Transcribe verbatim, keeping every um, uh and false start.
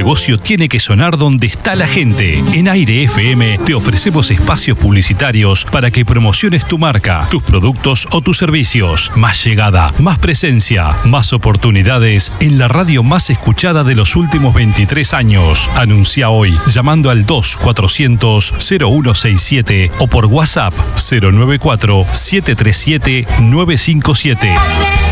negocio tiene que sonar donde está la gente. En Aire F M te ofrecemos espacios publicitarios para que promociones tu marca, tus productos o tus servicios. Más llegada, más presencia, más oportunidades en la radio más escuchada de los últimos veintitrés años. Anuncia hoy llamando al dos cuatrocientos cero uno seis siete o por WhatsApp cero nueve cuatro siete tres siete nueve cinco siete.